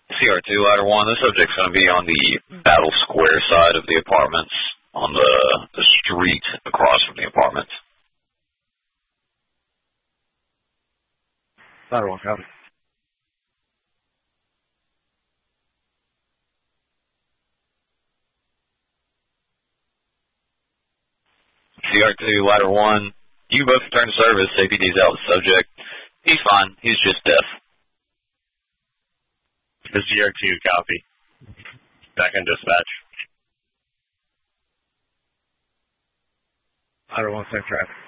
CR2, ladder 1, the subject's going to be on the Battle Square side of the apartments, on the street across from the apartments. Ladder 1, copy. CR2, ladder 1, you both return to service. APD's out the subject. He's fine. He's just deaf. The CR2, copy. Back in dispatch. Ladder 1, safe traffic.